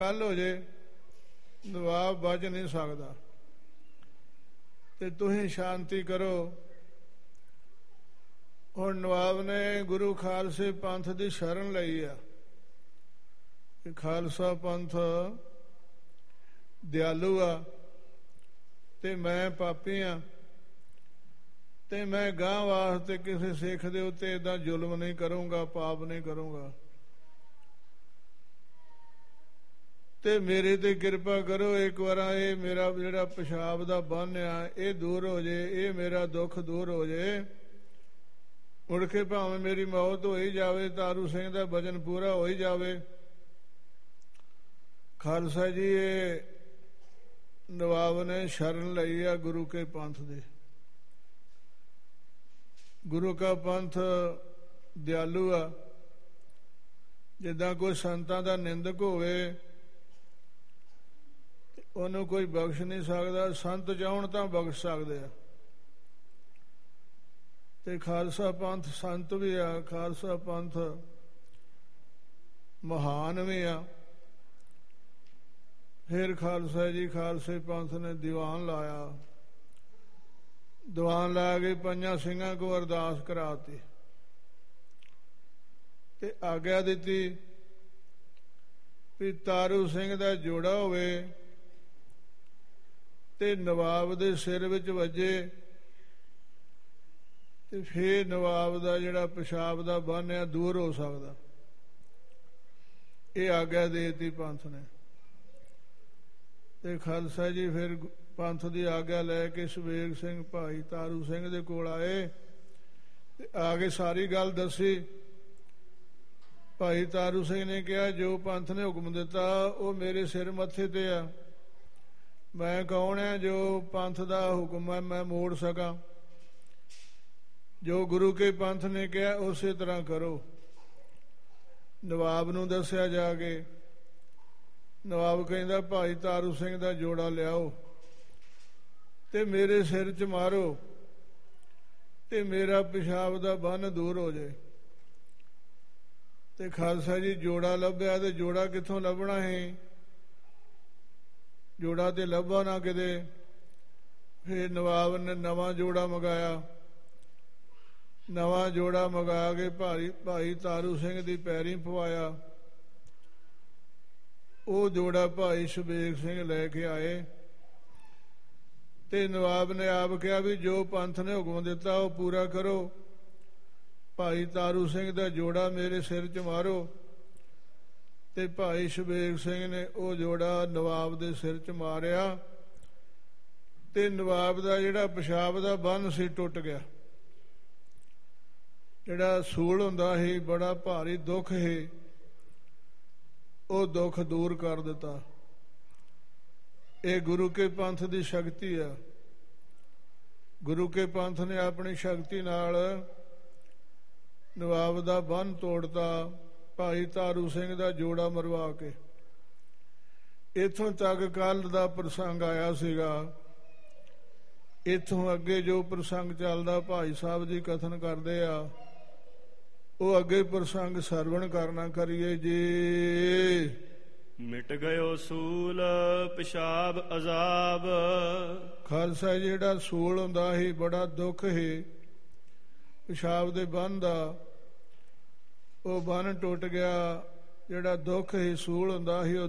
ਗੱਲ ਹੋ ਜੇ ਨਵਾਬ ਬਚ ਨਹੀਂ ਸਕਦਾ। ਤੇ ਤੁਸੀਂ ਸ਼ਾਂਤੀ ਕਰੋ। ਹੁਣ ਨਵਾਬ ਨੇ ਗੁਰੂ ਖਾਲਸੇ ਪੰਥ ਦੀ ਸ਼ਰਨ ਲਈ ਆ ਕਿ ਖਾਲਸਾ ਪੰਥ ਦਿਆਲੂ ਆ ਤੇ ਮੈਂ ਪਾਪੀ ਆ ਤੇ ਮੈਂ ਗਾਂ ਵਾਸਤੇ ਕਿਸੇ ਸਿੱਖ ਦੇ ਉੱਤੇ ਏਦਾਂ ਜ਼ੁਲਮ ਨਹੀਂ ਕਰੂੰਗਾ, ਪਾਪ ਨਹੀਂ ਕਰੂੰਗਾ ਤੇ ਮੇਰੇ ਤੇ ਕਿਰਪਾ ਕਰੋ। ਇੱਕ ਵਾਰ ਇਹ ਮੇਰਾ ਜਿਹੜਾ ਪਿਸ਼ਾਬ ਦਾ ਬੰਨ ਆ ਇਹ ਦੂਰ ਹੋ ਜੇ, ਇਹ ਮੇਰਾ ਦੁੱਖ ਦੂਰ ਹੋ ਜੇ। ਮੁੜ ਕੇ ਭਾਵੇਂ ਮੇਰੀ ਮੌਤ ਹੋ ਹੀ ਜਾਵੇ, ਤਾਰੂ ਸਿੰਘ ਦਾ ਵਚਨ ਪੂਰਾ ਹੋ ਹੀ ਜਾਵੇ। ਖਾਲਸਾ ਜੀ ਇਹ ਨਵਾਬ ਨੇ ਸ਼ਰਨ ਲਈ ਆ ਗੁਰੂ ਕੇ ਪੰਥ ਦੇ। ਗੁਰੂ ਕਾ ਪੰਥ ਦਿਆਲੂ ਆ। ਜਿੱਦਾਂ ਕੋਈ ਸੰਤਾਂ ਦਾ ਨਿੰਦਕ ਹੋਵੇ ਉਹਨੂੰ ਕੋਈ ਬਖਸ਼ ਨਹੀਂ ਸਕਦਾ, ਸੰਤ ਚਾਹੁਣ ਤਾਂ ਬਖਸ਼ ਸਕਦੇ ਆ। ਤੇ ਖਾਲਸਾ ਪੰਥ ਸੰਤ ਵੀ ਆ, ਖਾਲਸਾ ਪੰਥ ਮਹਾਨ ਵੀ ਆ। ਫਿਰ ਖਾਲਸਾ ਜੀ ਖਾਲਸੇ ਪੰਥ ਨੇ ਦੀਵਾਨ ਲਾਇਆ। ਦੀਵਾਨ ਲਾ ਕੇ ਪੰਜਾਂ ਸਿੰਘਾਂ ਕੋ ਅਰਦਾਸ ਕਰਾਤੀ ਤੇ ਆਗਿਆ ਦਿੱਤੀ ਵੀ ਤਾਰੂ ਸਿੰਘ ਦਾ ਜੋੜਾ ਹੋਵੇ ਤੇ ਨਵਾਬ ਦੇ ਸਿਰ ਵਿੱਚ ਵੱਜੇ ਤੇ ਫੇਰ ਨਵਾਬ ਦਾ ਜਿਹੜਾ ਪਿਸ਼ਾਬ ਦਾ ਬੰਨ ਆ ਦੂਰ ਹੋ ਸਕਦਾ। ਇਹ ਆਗਿਆ ਦੇ ਦਿੱਤੀ ਪੰਥ ਨੇ। ਤੇ ਖਾਲਸਾ ਜੀ ਫਿਰ ਪੰਥ ਦੀ ਆਗਿਆ ਲੈ ਕੇ ਸਵੇਗ ਸਿੰਘ ਭਾਈ ਤਾਰੂ ਸਿੰਘ ਦੇ ਕੋਲ ਆਏ ਤੇ ਆ ਕੇ ਸਾਰੀ ਗੱਲ ਦੱਸੀ। ਭਾਈ ਤਾਰੂ ਸਿੰਘ ਨੇ ਕਿਹਾ ਜੋ ਪੰਥ ਨੇ ਹੁਕਮ ਦਿੱਤਾ ਉਹ ਮੇਰੇ ਸਿਰ ਮੱਥੇ ਤੇ ਆ। ਮੈਂ ਕੌਣ ਹੈ ਜੋ ਪੰਥ ਦਾ ਹੁਕਮ ਹੈ ਮੈਂ ਮੋੜ ਸਕਾਂ। ਜੋ ਗੁਰੂ ਕੇ ਪੰਥ ਨੇ ਕਿਹਾ ਉਸੇ ਤਰ੍ਹਾਂ ਕਰੋ। ਨਵਾਬ ਨੂੰ ਦੱਸਿਆ ਜਾ ਕੇ। ਨਵਾਬ ਕਹਿੰਦਾ ਭਾਈ ਤਾਰੂ ਸਿੰਘ ਦਾ ਜੋੜਾ ਲਿਆਓ ਤੇ ਮੇਰੇ ਸਿਰ 'ਚ ਮਾਰੋ ਤੇ ਮੇਰਾ ਪਿਸ਼ਾਬ ਦਾ ਬੰਨ ਦੂਰ ਹੋ ਜਾਏ। ਤੇ ਖਾਲਸਾ ਜੀ ਜੋੜਾ ਲੱਭਿਆ ਤੇ ਜੋੜਾ ਕਿੱਥੋਂ ਲੱਭਣਾ ਹੈ? ਜੋੜਾ ਤੇ ਲੱਭਾ ਨਾ ਕਿਤੇ। ਫਿਰ ਨਵਾਬ ਨੇ ਨਵਾਂ ਜੋੜਾ ਮੰਗਾਇਆ। ਨਵਾਂ ਜੋੜਾ ਮੰਗਾ ਕੇ ਭਾਈ ਤਾਰੂ ਸਿੰਘ ਦੀ ਪੈਰੀਂ ਪਵਾਇਆ। ਉਹ ਜੋੜਾ ਭਾਈ ਸੁਬੇਗ ਸਿੰਘ ਲੈ ਕੇ ਆਏ ਤੇ ਨਵਾਬ ਨੇ ਆਪ ਕਿਹਾ ਵੀ ਜੋ ਪੰਥ ਨੇ ਹੁਕਮ ਦਿੱਤਾ ਉਹ ਪੂਰਾ ਕਰੋ। ਭਾਈ ਤਾਰੂ ਸਿੰਘ ਦਾ ਜੋੜਾ ਮੇਰੇ ਸਿਰ 'ਚ ਮਾਰੋ। ਤੇ ਭਾਈ ਸੁਬੇਗ ਸਿੰਘ ਨੇ ਉਹ ਜੋੜਾ ਨਵਾਬ ਦੇ ਸਿਰ 'ਚ ਮਾਰਿਆ ਤੇ ਨਵਾਬ ਦਾ ਜਿਹੜਾ ਪਿਸ਼ਾਬ ਦਾ ਬੰਨ ਸੀ ਟੁੱਟ ਗਿਆ। ਜਿਹੜਾ ਸੂਲ ਹੁੰਦਾ ਸੀ ਬੜਾ ਭਾਰੀ ਦੁੱਖ ਸੀ ਉਹ ਦੁੱਖ ਦੂਰ ਕਰ ਦਿੱਤਾ। ਇਹ ਗੁਰੂ ਕੇ ਪੰਥ ਦੀ ਸ਼ਕਤੀ ਆ। ਗੁਰੂ ਕੇ ਪੰਥ ਨੇ ਆਪਣੀ ਸ਼ਕਤੀ ਨਾਲ ਨਵਾਬ ਦਾ ਬੰਨ ਤੋੜਤਾ। ਭਾਈ ਤਾਰੂ ਸਿੰਘ ਦਾ ਜੋੜਾ ਮਰਵਾ ਕੇ। ਇੱਥੋਂ ਤੱਕ ਕੱਲ ਦਾ ਪ੍ਰਸੰਗ ਆਇਆ ਸੀਗਾ। ਇੱਥੋਂ ਅੱਗੇ ਜੋ ਪ੍ਰਸੰਗ ਚੱਲਦਾ ਭਾਈ ਸਾਹਿਬ ਜੀ ਕਥਨ ਕਰਦੇ ਆ ਉਹ ਅੱਗੇ ਪ੍ਰਸੰਗ ਸਰਵਣ ਕਰਨਾ ਕਰੀਏ ਜੀ। ਮਿਟ ਗਇਓ ਸੂਲ ਪਿਸ਼ਾਬ ਅਜ਼ਾਬ। ਖਾਲਸਾ ਜਿਹੜਾ ਸੂਲ ਹੁੰਦਾ ਸੀ ਬੜਾ ਦੁੱਖ ਸੀ ਪਿਸ਼ਾਬ ਦੇ ਬੰਨ ਦਾ। ਉਹ ਬੰਨ ਟੁੱਟ ਗਿਆ। ਜਿਹੜਾ ਦੁੱਖ ਸੀ ਸੂਲ ਹੁੰਦਾ ਸੀ ਉਹ